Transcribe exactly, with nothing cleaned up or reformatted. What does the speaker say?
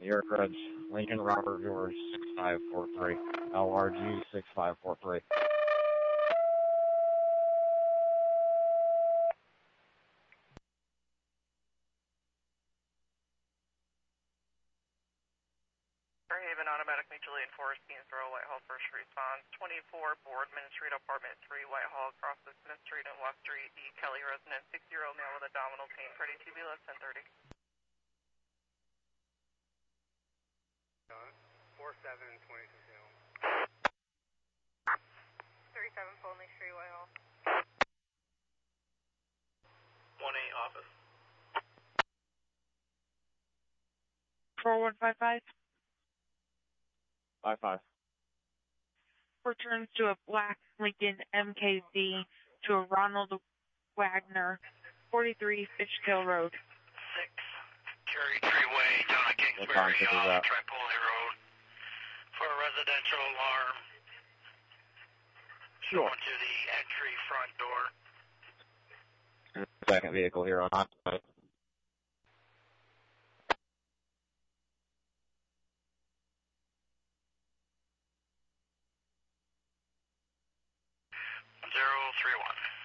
York Ridge, Lincoln Robert George six five four three, L R G six five four three. Fairhaven Automatic Mutual Aid Forest, Gainsborough, Whitehall, first response. twenty-four Boardman Street, Apartment three, Whitehall, across the Smith Street and West Street. E. Kelly resident, six-year-old male with abdominal pain. Ready T V less ten thirty. four seven twenty-two. thirty-seven Foley Street, Whitehall. one eight office. four one five five. Five five. Returns to a black Lincoln M K Z to a Ronald Wagner, forty-three Fitchkill Road. six Cherry Tree Way, down at Kingsbury, off Tripoli Road, for a residential alarm. Sure. Going to the entry front door. Second vehicle here on occupied. zero three one.